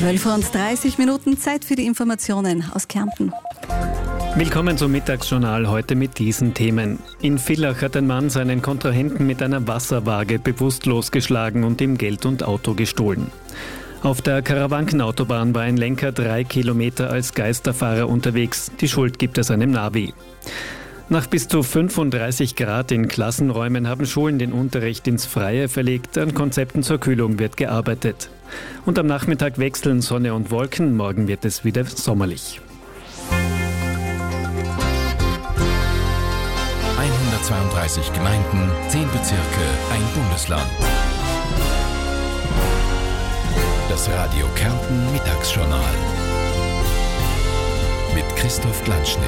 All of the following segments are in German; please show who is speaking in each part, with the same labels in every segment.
Speaker 1: 12:30 Uhr, Zeit für die Informationen aus Kärnten.
Speaker 2: Willkommen zum Mittagsjournal, heute mit diesen Themen. In Villach hat ein Mann seinen Kontrahenten mit einer Wasserwaage bewusstlos geschlagen und ihm Geld und Auto gestohlen. Auf der Karawankenautobahn war ein Lenker 3 Kilometer als Geisterfahrer unterwegs. Die Schuld gibt es einem Navi. Nach bis zu 35 Grad in Klassenräumen haben Schulen den Unterricht ins Freie verlegt. An Konzepten zur Kühlung wird gearbeitet. Und am Nachmittag wechseln Sonne und Wolken. Morgen wird es wieder sommerlich.
Speaker 3: 132 Gemeinden, 10 Bezirke, ein Bundesland. Das Radio Kärnten Mittagsjournal mit Christoph Glatschnik.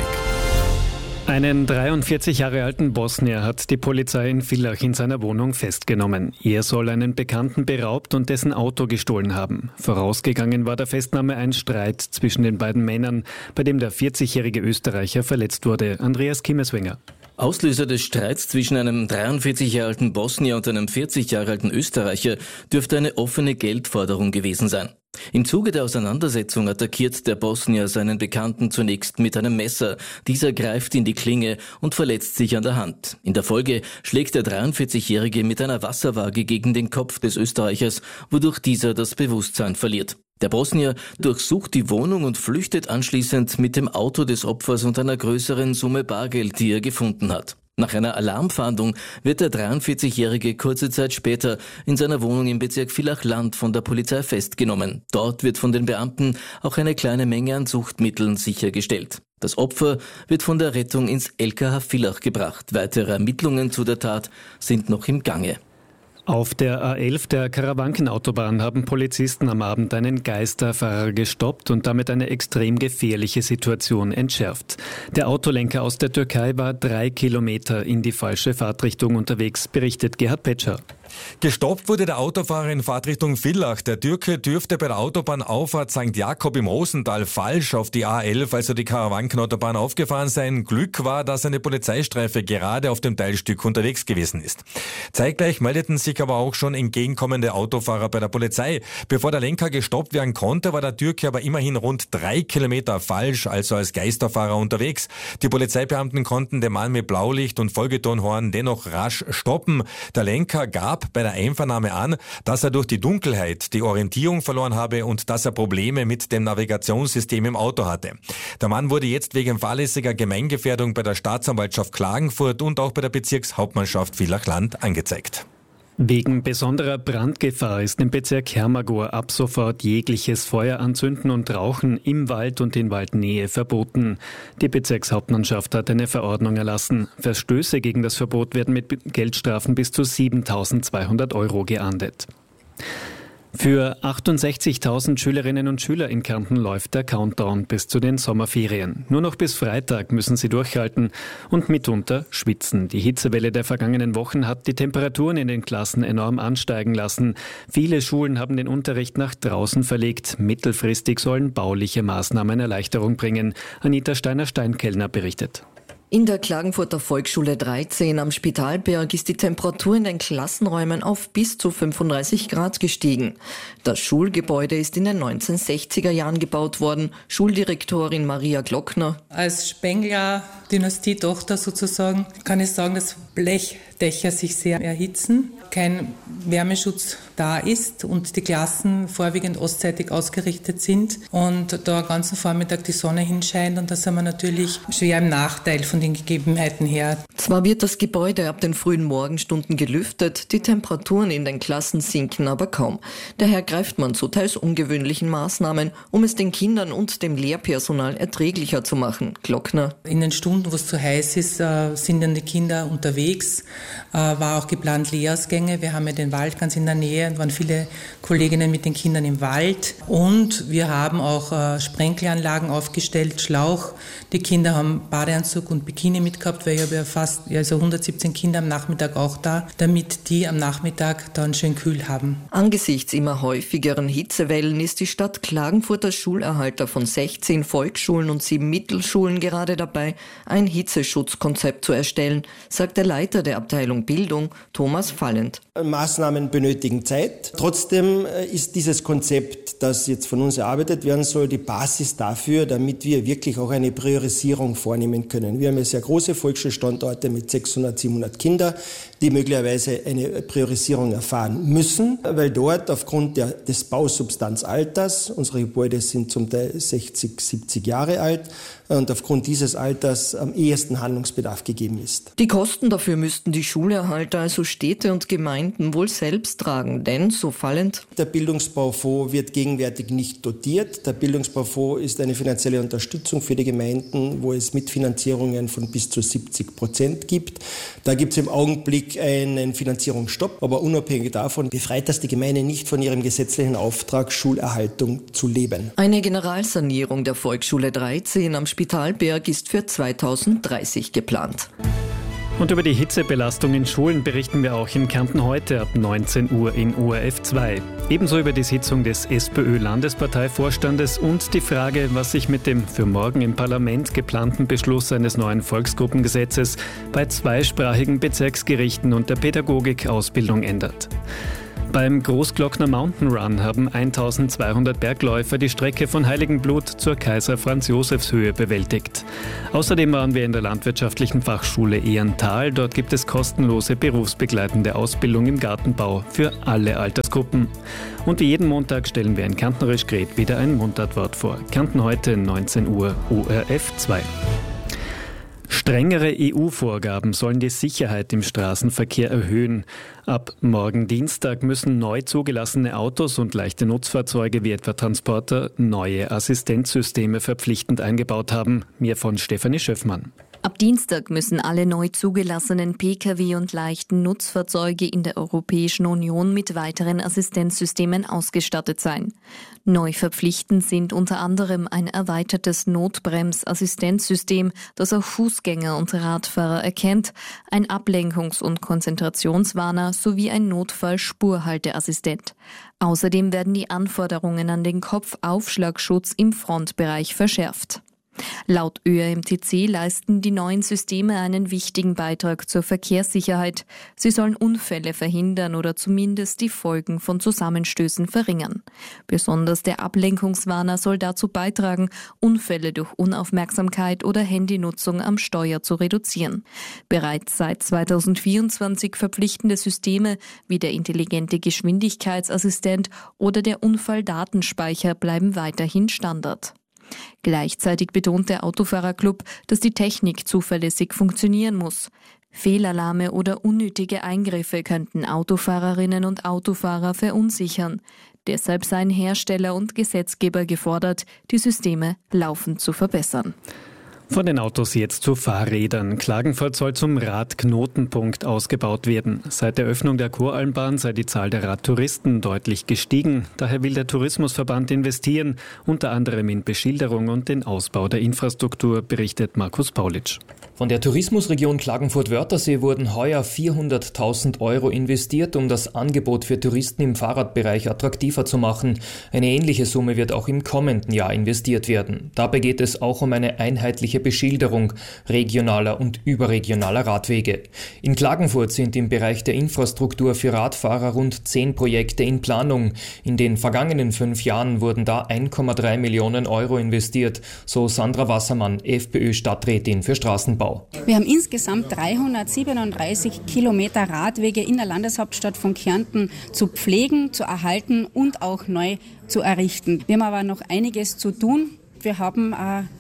Speaker 2: Einen 43 Jahre alten Bosnier hat die Polizei in Villach in seiner Wohnung festgenommen. Er soll einen Bekannten beraubt und dessen Auto gestohlen haben. Vorausgegangen war der Festnahme ein Streit zwischen den beiden Männern, bei dem der 40-jährige Österreicher verletzt wurde. Andreas Kimmeswenger.
Speaker 4: Auslöser des Streits zwischen einem 43 Jahre alten Bosnier und einem 40 Jahre alten Österreicher dürfte eine offene Geldforderung gewesen sein. Im Zuge der Auseinandersetzung attackiert der Bosnier seinen Bekannten zunächst mit einem Messer. Dieser greift in die Klinge und verletzt sich an der Hand. In der Folge schlägt der 43-Jährige mit einer Wasserwaage gegen den Kopf des Österreichers, wodurch dieser das Bewusstsein verliert. Der Bosnier durchsucht die Wohnung und flüchtet anschließend mit dem Auto des Opfers und einer größeren Summe Bargeld, die er gefunden hat. Nach einer Alarmfahndung wird der 43-Jährige kurze Zeit später in seiner Wohnung im Bezirk Villach-Land von der Polizei festgenommen. Dort wird von den Beamten auch eine kleine Menge an Suchtmitteln sichergestellt. Das Opfer wird von der Rettung ins LKH Villach gebracht. Weitere Ermittlungen zu der Tat sind noch im Gange.
Speaker 2: Auf der A11 der Karawankenautobahn haben Polizisten am Abend einen Geisterfahrer gestoppt und damit eine extrem gefährliche Situation entschärft. Der Autolenker aus der Türkei war 3 Kilometer in die falsche Fahrtrichtung unterwegs, berichtet Gerhard Petscher.
Speaker 5: Gestoppt wurde der Autofahrer in Fahrtrichtung Villach. Der Türke dürfte bei der Autobahnauffahrt St. Jakob im Rosental falsch auf die A11, also die Karawankenautobahn, aufgefahren sein. Glück war, dass eine Polizeistreife gerade auf dem Teilstück unterwegs gewesen ist. Zeitgleich meldeten sich aber auch schon entgegenkommende Autofahrer bei der Polizei. Bevor der Lenker gestoppt werden konnte, war der Türke aber immerhin rund 3 Kilometer falsch, also als Geisterfahrer unterwegs. Die Polizeibeamten konnten den Mann mit Blaulicht und Folgetonhorn dennoch rasch stoppen. Der Lenker gab bei der Einvernahme an, dass er durch die Dunkelheit die Orientierung verloren habe und dass er Probleme mit dem Navigationssystem im Auto hatte. Der Mann wurde jetzt wegen fahrlässiger Gemeingefährdung bei der Staatsanwaltschaft Klagenfurt und auch bei der Bezirkshauptmannschaft Villach-Land angezeigt.
Speaker 2: Wegen besonderer Brandgefahr ist im Bezirk Hermagor ab sofort jegliches Feuer anzünden und Rauchen im Wald und in Waldnähe verboten. Die Bezirkshauptmannschaft hat eine Verordnung erlassen. Verstöße gegen das Verbot werden mit Geldstrafen bis zu 7.200 € geahndet. Für 68.000 Schülerinnen und Schüler in Kärnten läuft der Countdown bis zu den Sommerferien. Nur noch bis Freitag müssen sie durchhalten und mitunter schwitzen. Die Hitzewelle der vergangenen Wochen hat die Temperaturen in den Klassen enorm ansteigen lassen. Viele Schulen haben den Unterricht nach draußen verlegt. Mittelfristig sollen bauliche Maßnahmen Erleichterung bringen. Anita Steiner-Steinkellner berichtet.
Speaker 6: In der Klagenfurter Volksschule 13 am Spitalberg ist die Temperatur in den Klassenräumen auf bis zu 35 Grad gestiegen. Das Schulgebäude ist in den 1960er Jahren gebaut worden. Schuldirektorin Maria Glockner.
Speaker 7: Als Spengler-Dynastie-Tochter sozusagen kann ich sagen, dass Blechdächer sich sehr erhitzen, kein Wärmeschutz da ist und die Klassen vorwiegend ostseitig ausgerichtet sind und da den ganzen Vormittag die Sonne hinscheint und da sind wir natürlich schwer im Nachteil von den Gegebenheiten her.
Speaker 6: Zwar wird das Gebäude ab den frühen Morgenstunden gelüftet, die Temperaturen in den Klassen sinken aber kaum. Daher greift man zu teils ungewöhnlichen Maßnahmen, um es den Kindern und dem Lehrpersonal erträglicher zu machen. Glockner.
Speaker 7: In den Stunden, wo es zu heiß ist, sind dann die Kinder unterwegs, war auch geplant Lehrausgänge. Wir haben ja den Wald ganz in der Nähe und waren viele Kolleginnen mit den Kindern im Wald. Und wir haben auch Sprenkleranlagen aufgestellt, Schlauch. Die Kinder haben Badeanzug und Bikini mitgehabt, weil ich habe ja fast 117 Kinder am Nachmittag auch da, damit die am Nachmittag dann schön kühl haben.
Speaker 6: Angesichts immer häufigeren Hitzewellen ist die Stadt Klagenfurt als Schulerhalter von 16 Volksschulen und 7 Mittelschulen gerade dabei, ein Hitzeschutzkonzept zu erstellen, sagt der Leiter der Abteilung Bildung, Thomas Fallend.
Speaker 8: Maßnahmen benötigen Zeit. Trotzdem ist dieses Konzept das jetzt von uns erarbeitet werden soll, die Basis dafür, damit wir wirklich auch eine Priorisierung vornehmen können. Wir haben ja sehr große Volksschulstandorte mit 600, 700 Kindern, die möglicherweise eine Priorisierung erfahren müssen, weil dort aufgrund des Bausubstanzalters, unsere Gebäude sind zum Teil 60, 70 Jahre alt, und aufgrund dieses Alters am ehesten Handlungsbedarf gegeben ist.
Speaker 6: Die Kosten dafür müssten die Schulerhalter, also Städte und Gemeinden, wohl selbst tragen, denn so fallend:
Speaker 8: Der Bildungsbaufonds wird gegenwärtig nicht dotiert. Der Bildungsbaufonds ist eine finanzielle Unterstützung für die Gemeinden, wo es Mitfinanzierungen von bis zu 70% gibt. Da gibt es im Augenblick einen Finanzierungsstopp, aber unabhängig davon befreit das die Gemeinde nicht von ihrem gesetzlichen Auftrag, Schulerhaltung zu leben.
Speaker 6: Eine Generalsanierung der Volksschule 13 am Spitalberg ist für 2030 geplant.
Speaker 2: Und über die Hitzebelastung in Schulen berichten wir auch in Kärnten heute ab 19 Uhr in ORF 2. Ebenso über die Sitzung des SPÖ-Landesparteivorstandes und die Frage, was sich mit dem für morgen im Parlament geplanten Beschluss eines neuen Volksgruppengesetzes bei zweisprachigen Bezirksgerichten und der Pädagogikausbildung ändert. Beim Großglockner Mountain Run haben 1200 Bergläufer die Strecke von Heiligenblut zur Kaiser-Franz-Josefs-Höhe bewältigt. Außerdem waren wir in der Landwirtschaftlichen Fachschule Ehrental. Dort gibt es kostenlose berufsbegleitende Ausbildung im Gartenbau für alle Altersgruppen. Und wie jeden Montag stellen wir in Kärntnerisch Gret wieder ein Mundartwort vor. Kärnten heute 19 Uhr ORF 2. Strengere EU-Vorgaben sollen die Sicherheit im Straßenverkehr erhöhen. Ab morgen Dienstag müssen neu zugelassene Autos und leichte Nutzfahrzeuge wie etwa Transporter neue Assistenzsysteme verpflichtend eingebaut haben. Mehr von Stefanie Schöffmann.
Speaker 9: Ab Dienstag müssen alle neu zugelassenen Pkw und leichten Nutzfahrzeuge in der Europäischen Union mit weiteren Assistenzsystemen ausgestattet sein. Neu verpflichtend sind unter anderem ein erweitertes Notbremsassistenzsystem, das auch Fußgänger und Radfahrer erkennt, ein Ablenkungs- und Konzentrationswarner sowie ein Notfallspurhalteassistent. Außerdem werden die Anforderungen an den Kopfaufschlagschutz im Frontbereich verschärft. Laut ÖAMTC leisten die neuen Systeme einen wichtigen Beitrag zur Verkehrssicherheit. Sie sollen Unfälle verhindern oder zumindest die Folgen von Zusammenstößen verringern. Besonders der Ablenkungswarner soll dazu beitragen, Unfälle durch Unaufmerksamkeit oder Handynutzung am Steuer zu reduzieren. Bereits seit 2024 verpflichtende Systeme wie der intelligente Geschwindigkeitsassistent oder der Unfalldatenspeicher bleiben weiterhin Standard. Gleichzeitig betont der Autofahrerclub, dass die Technik zuverlässig funktionieren muss. Fehlalarme oder unnötige Eingriffe könnten Autofahrerinnen und Autofahrer verunsichern. Deshalb seien Hersteller und Gesetzgeber gefordert, die Systeme laufend zu verbessern.
Speaker 2: Von den Autos jetzt zu Fahrrädern. Klagenfurt soll zum Radknotenpunkt ausgebaut werden. Seit der Öffnung der Kuralmbahn sei die Zahl der Radtouristen deutlich gestiegen. Daher will der Tourismusverband investieren, unter anderem in Beschilderung und den Ausbau der Infrastruktur, berichtet Markus Paulitsch.
Speaker 10: Von der Tourismusregion Klagenfurt-Wörthersee wurden heuer 400.000 Euro investiert, um das Angebot für Touristen im Fahrradbereich attraktiver zu machen. Eine ähnliche Summe wird auch im kommenden Jahr investiert werden. Dabei geht es auch um eine einheitliche Beschilderung regionaler und überregionaler Radwege. In Klagenfurt sind im Bereich der Infrastruktur für Radfahrer rund 10 Projekte in Planung. In den vergangenen 5 Jahren wurden da 1,3 Millionen Euro investiert, so Sandra Wassermann, FPÖ-Stadträtin für Straßenbau.
Speaker 11: Wir haben insgesamt 337 Kilometer Radwege in der Landeshauptstadt von Kärnten zu pflegen, zu erhalten und auch neu zu errichten. Wir haben aber noch einiges zu tun. Wir haben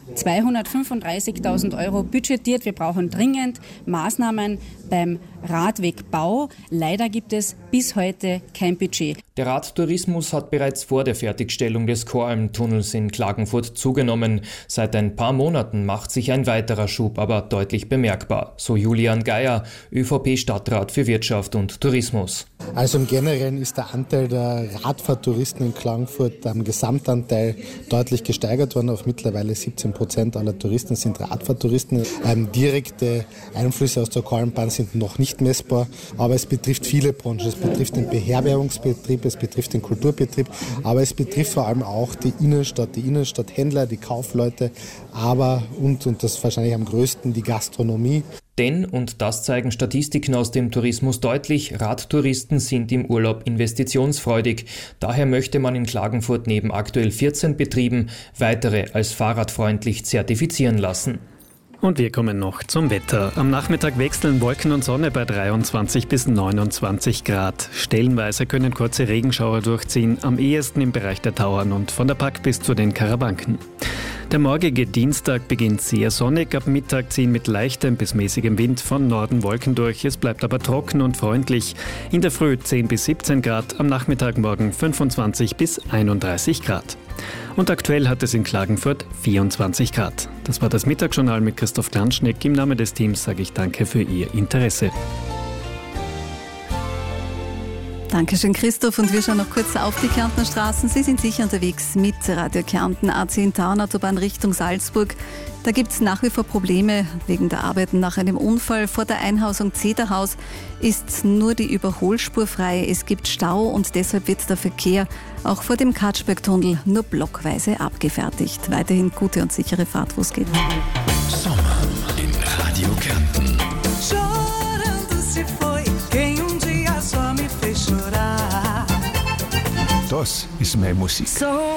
Speaker 11: 235.000 Euro budgetiert. Wir brauchen dringend Maßnahmen beim Radwegbau. Leider gibt es bis heute kein Budget.
Speaker 10: Der Radtourismus hat bereits vor der Fertigstellung des Koralmtunnels in Klagenfurt zugenommen. Seit ein paar Monaten macht sich ein weiterer Schub aber deutlich bemerkbar. So Julian Geier, ÖVP-Stadtrat für Wirtschaft und Tourismus.
Speaker 12: Also im Generellen ist der Anteil der Radfahrtouristen in Klagenfurt am Gesamtanteil deutlich gesteigert worden. Auf mittlerweile 17% aller Touristen sind Radfahrtouristen. Direkte Einflüsse aus der Koralmbahn sind noch nicht messbar, aber es betrifft viele Branchen. Es betrifft den Beherbergungsbetrieb, es betrifft den Kulturbetrieb, aber es betrifft vor allem auch die Innenstadthändler, die Kaufleute, aber und das wahrscheinlich am größten die Gastronomie.
Speaker 10: Denn, und das zeigen Statistiken aus dem Tourismus deutlich, Radtouristen sind im Urlaub investitionsfreudig. Daher möchte man in Klagenfurt neben aktuell 14 Betrieben weitere als fahrradfreundlich zertifizieren lassen.
Speaker 2: Und wir kommen noch zum Wetter. Am Nachmittag wechseln Wolken und Sonne bei 23 bis 29 Grad. Stellenweise können kurze Regenschauer durchziehen, am ehesten im Bereich der Tauern und von der Pack bis zu den Karawanken. Der morgige Dienstag beginnt sehr sonnig, ab Mittag ziehen mit leichtem bis mäßigem Wind von Norden Wolken durch, es bleibt aber trocken und freundlich. In der Früh 10 bis 17 Grad, am Nachmittag morgen 25 bis 31 Grad. Und aktuell hat es in Klagenfurt 24 Grad. Das war das Mittagsjournal mit Christoph Glanschneck. Im Namen des Teams sage ich danke für Ihr Interesse.
Speaker 1: Dankeschön, Christoph. Und wir schauen noch kurz auf die Kärntner Straßen. Sie sind sicher unterwegs mit Radio Kärnten, A10 Tauernautobahn Richtung Salzburg. Da gibt es nach wie vor Probleme wegen der Arbeiten nach einem Unfall. Vor der Einhausung Zederhaus ist nur die Überholspur frei. Es gibt Stau und deshalb wird der Verkehr auch vor dem Katschbergtunnel nur blockweise abgefertigt. Weiterhin gute und sichere Fahrt, wo es geht.
Speaker 3: Sommer in Radio Kärnten. Das ist meine Musik.